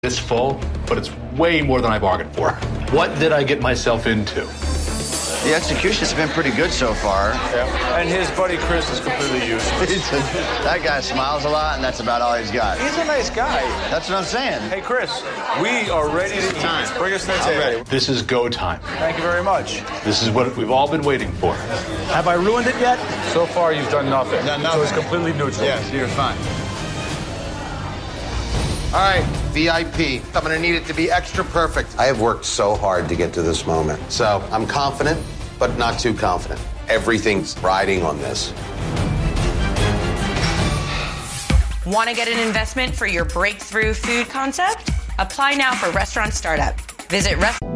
this full, but it's way more than I bargained for. What did I get myself into? The execution's been pretty good so far. Yeah. And his buddy Chris is completely useless. That guy smiles a lot, and that's about all he's got. He's a nice guy. That's what I'm saying. Hey, Chris, we are ready to eat. Bring us that table. This is go time. Thank you very much. This is what we've all been waiting for. Have I ruined it yet? So far, you've done nothing. Done nothing. So it's completely neutral. Yes, you're fine. All right, VIP. I'm gonna need it to be extra perfect. I have worked so hard to get to this moment. So I'm confident, but not too confident. Everything's riding on this. Want to get an investment for your breakthrough food concept? Apply now for Restaurant Startup. Visit